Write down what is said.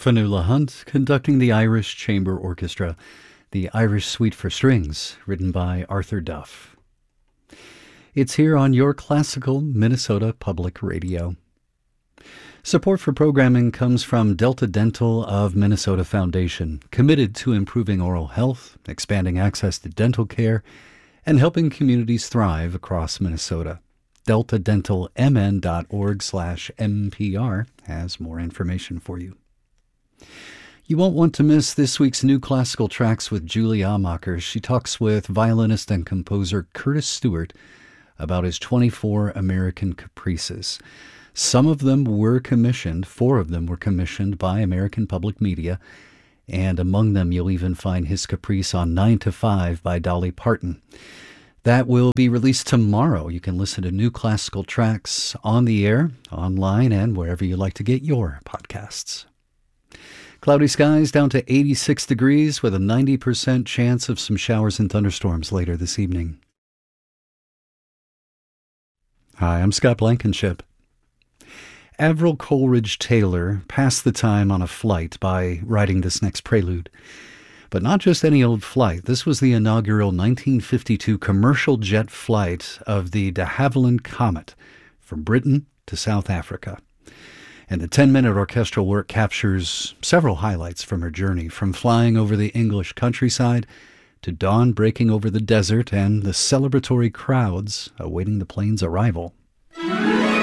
Fanula Hunt conducting the Irish Chamber Orchestra, the Irish Suite for Strings, written by Arthur Duff. It's here on your classical Minnesota Public Radio. Support for programming comes from Delta Dental of Minnesota Foundation, committed to improving oral health, expanding access to dental care, and helping communities thrive across Minnesota. DeltaDentalMN.org/MPR has more information for you. You won't want to miss this week's New Classical Tracks with Julie Amacher. She talks with violinist and composer Curtis Stewart about his 24 American Caprices. Some of them were commissioned, 4 of them were commissioned by American Public Media, and among them you'll even find his Caprice on 9 to 5 by Dolly Parton. That will be released tomorrow. You can listen to New Classical Tracks on the air, online, and wherever you like to get your podcasts. Cloudy skies down to 86 degrees with a 90% chance of some showers and thunderstorms later this evening. Hi, I'm Scott Blankenship. Avril Coleridge Taylor passed the time on a flight by writing this next prelude. But not just any old flight. This was the inaugural 1952 commercial jet flight of the de Havilland Comet from Britain to South Africa. And the 10-minute orchestral work captures several highlights from her journey, from flying over the English countryside to dawn breaking over the desert and the celebratory crowds awaiting the plane's arrival.